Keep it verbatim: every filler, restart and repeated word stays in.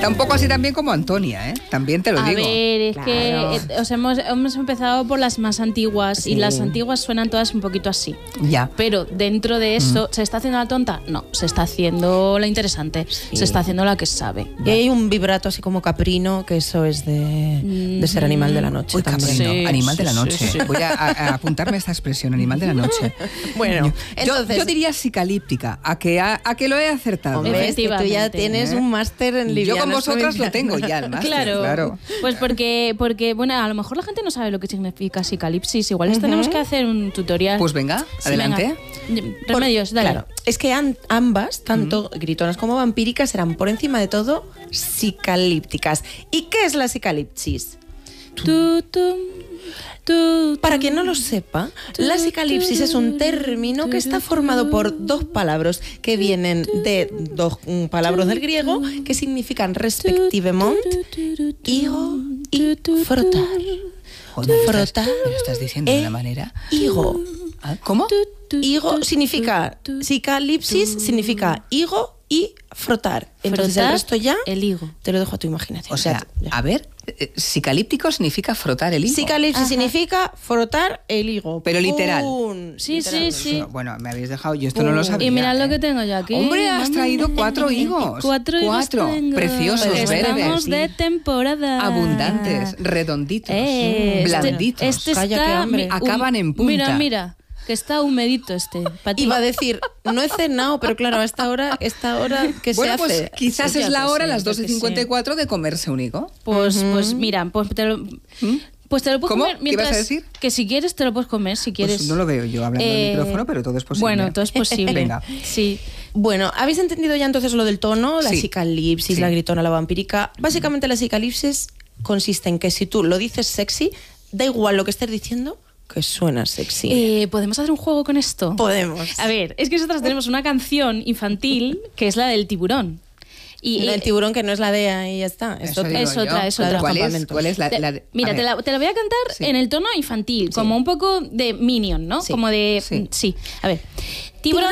Está un poco así también como Antonia, ¿eh? También te lo A digo. A ver, es Claro. que eh, os hemos, hemos empezado por las más antiguas Sí. y las antiguas suenan todas un poquito así. Ya. Pero dentro de eso, ¿se está haciendo la tonta? No, se está haciendo la interesante. Sí. Se está haciendo la que sabe. Y hay un vibrato así como caprino, que eso es de, de ser animal de la noche. Uy, también. caprino, Sí, animal de la sí, noche. sí, sí. Voy a, a- a apuntarme esta expresión, animal de la noche. Bueno, Yo, entonces... yo diría psicalíptica, a que, a, a que lo he acertado. Hombre, es que tú ya Efectivamente. tienes ¿Eh? un máster en Yo livianas con vosotras lo provincianas. tengo ya, el máster, Claro, claro. pues porque, porque, bueno, a lo mejor la gente no sabe lo que significa psicalipsis. Igual les tenemos que hacer un tutorial. Pues venga, Sí, adelante. venga. Remedios, dale. Claro, es que an- ambas, tanto gritonas como vampíricas, eran por encima de todo psicalípticas. ¿Y qué es la psicalipsis? Tu, tum, tu, Para quien no lo sepa, la psicalipsis es un término que está formado por dos palabras que vienen de dos mm, palabras del griego que significan respectivamente higo y frotar. Joder, ¿me lo estás- Frotar. me lo estás diciendo de Eh, una manera? Higo. Ah, ¿Cómo? Higo significa, psicalipsis significa higo y frotar. Entonces el Frotar resto ya el higo. te lo dejo a tu imaginación. O sea, ya. a ver, eh, psicalíptico significa frotar el higo. Psicalipsis significa frotar el higo. Pero literal. Pum, Sí, literal. sí, sí. Bueno, me habéis dejado, yo esto no lo sabía. Y mirad lo ¿eh? que tengo yo aquí. Hombre, has Mamma traído mía. cuatro higos. Cuatro higos Cuatro, tengo. preciosos, Estamos verdes. de temporada. Abundantes, redonditos, Eh, este- blanditos. Este, Calla, está qué hambre. mi- Acaban en punta. Mira, mira, que está humedito este. Pa' ti. Iba a decir, no he cenado, pero claro, a esta hora, esta hora, ¿qué Bueno, se pues hace? quizás Pues es ya la que hora, sí, las yo doce que cincuenta y sé. cuatro, de comerse un higo. Pues, pues mira, pues te lo... Pues te lo puedes ¿Cómo? comer ¿Qué ibas a mientras... decir? Que si quieres te lo puedes comer, si quieres. Pues no lo veo yo hablando Eh, al micrófono, pero todo es posible. Bueno, todo es posible. Venga. Sí. Bueno, ¿habéis entendido ya entonces lo del tono? La Sí. psicalipsis, Sí. la gritona, la vampírica. Básicamente la psicalipsis consiste en que si tú lo dices sexy, da igual lo que estés diciendo, que suena sexy. Eh, ¿Podemos hacer un juego con esto? Podemos. A ver, es que nosotras tenemos una canción infantil que es la del tiburón. Y, Y el eh, tiburón, que no es la de ahí, ya está. Eso Esto digo es yo. otra, es La de otra. ¿Cuál es, campamentos. ¿Cuál es la, Te- la de- mira, a te ver. la, te la voy a cantar Sí. en el tono infantil, como un poco de Minion, ¿no? Sí. Como de... Sí. Sí. A ver. Tiburón